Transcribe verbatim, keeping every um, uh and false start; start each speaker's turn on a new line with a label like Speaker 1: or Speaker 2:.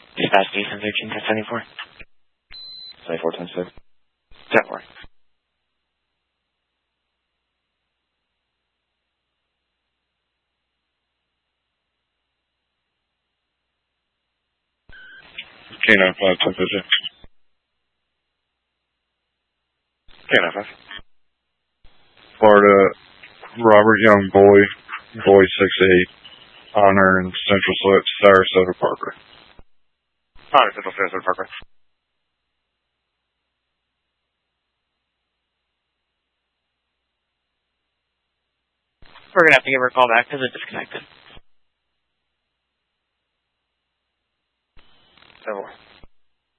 Speaker 1: Dispatch D ten thirteen ten seventy-four.
Speaker 2: seventy-four ten six.
Speaker 1: ten four.
Speaker 2: K nine five ten fifty.
Speaker 1: K nine five.
Speaker 2: Florida, Robert Young, boy, boy six eight, Honor in Central Sarasota Parkway.
Speaker 1: Honor Central Sarasota Parkway. We're going to have to give her a call back because it disconnected.